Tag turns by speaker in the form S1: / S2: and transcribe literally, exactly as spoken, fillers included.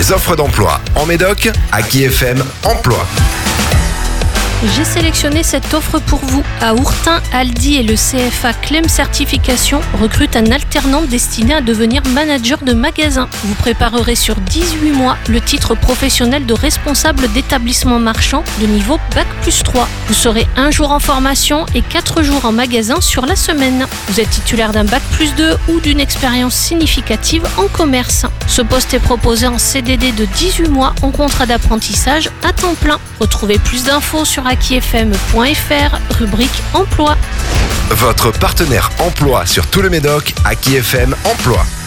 S1: Les offres d'emploi en Médoc, Aki F M Emploi.
S2: J'ai sélectionné cette offre pour vous. À Ourtin, Aldi et le C F A Clem Certification recrutent un alternant destiné à devenir manager de magasin. Vous préparerez sur dix-huit mois le titre professionnel de responsable d'établissement marchand de niveau bac plus trois. Vous serez un jour en formation et quatre jours en magasin sur la semaine. Vous êtes titulaire d'un bac plus deux ou d'une expérience significative en commerce. Ce poste est proposé en C D D de dix-huit mois en contrat d'apprentissage à temps plein. Retrouvez plus d'infos sur aki f m point f r, rubrique emploi.
S1: Votre partenaire emploi sur tout le Médoc, Aki F M Emploi.